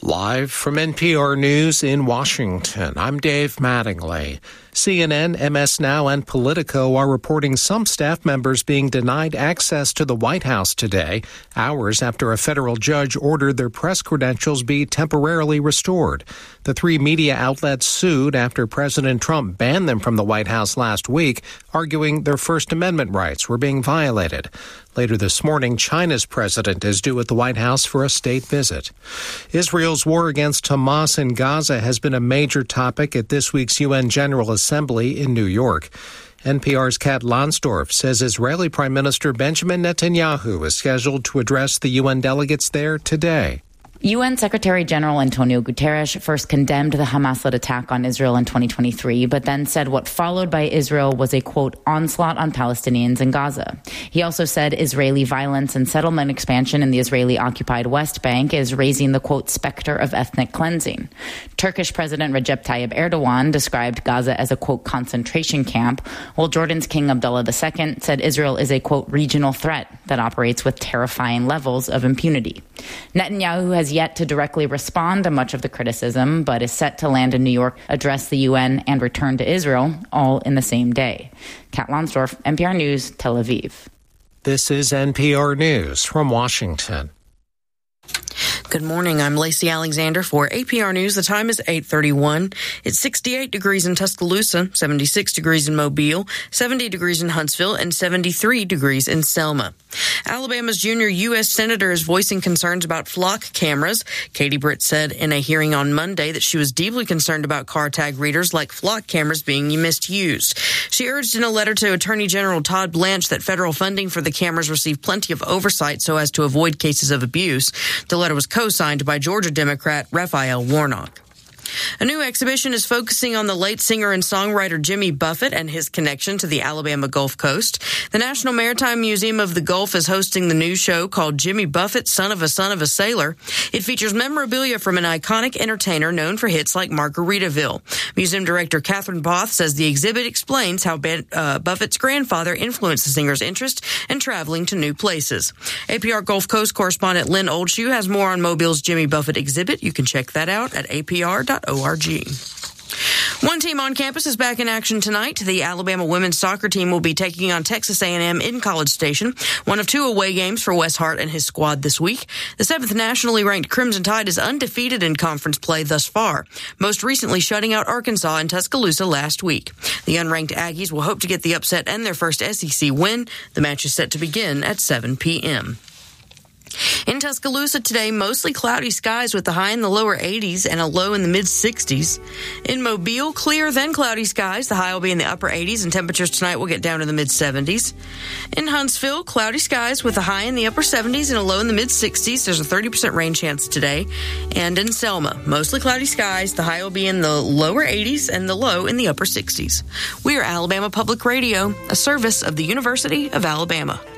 Live from NPR News in Washington, I'm Dave Mattingly. CNN, MS Now, and Politico are reporting some staff members being denied access to the White House today, hours after a federal judge ordered their press credentials be temporarily restored. The three media outlets sued after President Trump banned them from the White House last week, arguing their First Amendment rights were being violated. Later this morning, China's president is due at the White House for a state visit. Israel's war against Hamas in Gaza has been a major topic at this week's UN General Assembly in New York. NPR's Kat Lonsdorf says Israeli Prime Minister Benjamin Netanyahu is scheduled to address the UN delegates there today. UN Secretary General Antonio Guterres first condemned the Hamas-led attack on Israel in 2023, but then said what followed by Israel was a, quote, onslaught on Palestinians in Gaza. He also said Israeli violence and settlement expansion in the Israeli-occupied West Bank is raising the, quote, specter of ethnic cleansing. Turkish President Recep Tayyip Erdogan described Gaza as a, quote, concentration camp, while Jordan's King Abdullah II said Israel is a, quote, regional threat that operates with terrifying levels of impunity. Netanyahu has yet to directly respond to much of the criticism, but is set to land in New York, address the UN, and return to Israel, all in the same day. Kat Lonsdorf, NPR News, Tel Aviv. This is NPR News from Washington. Good morning. I'm Lacey Alexander for APR News. The time is 8:31. It's 68 degrees in Tuscaloosa, 76 degrees in Mobile, 70 degrees in Huntsville, and 73 degrees in Selma. Alabama's junior U.S. senator is voicing concerns about flock cameras. Katie Britt said in a hearing on Monday that she was deeply concerned about car tag readers like flock cameras being misused. She urged in a letter to Attorney General Todd Blanche that federal funding for the cameras receive plenty of oversight so as to avoid cases of abuse. The letter was co-signed by Georgia Democrat Raphael Warnock. A new exhibition is focusing on the late singer and songwriter Jimmy Buffett and his connection to the Alabama Gulf Coast. The National Maritime Museum of the Gulf is hosting the new show called Jimmy Buffett, Son of a Sailor. It features memorabilia from an iconic entertainer known for hits like Margaritaville. Museum director Catherine Both says the exhibit explains how Buffett's grandfather influenced the singer's interest in traveling to new places. APR Gulf Coast correspondent Lynn Oldshoe has more on Mobile's Jimmy Buffett exhibit. You can check that out at apr.org. One team on campus is back in action tonight. The Alabama women's soccer team will be taking on Texas A&M in College Station, one of two away games for Wes Hart and his squad this week. The 7th nationally ranked Crimson Tide is undefeated in conference play thus far, most recently shutting out Arkansas and Tuscaloosa last week. The unranked Aggies will hope to get the upset and their first SEC win. The match is set to begin at 7 p.m. In Tuscaloosa today, mostly cloudy skies with a high in the lower 80s and a low in the mid-60s. In Mobile, clear then cloudy skies. The high will be in the upper 80s and temperatures tonight will get down to the mid-70s. In Huntsville, cloudy skies with a high in the upper 70s and a low in the mid-60s. There's a 30% rain chance today. And in Selma, mostly cloudy skies. The high will be in the lower 80s and the low in the upper 60s. We are Alabama Public Radio, a service of the University of Alabama.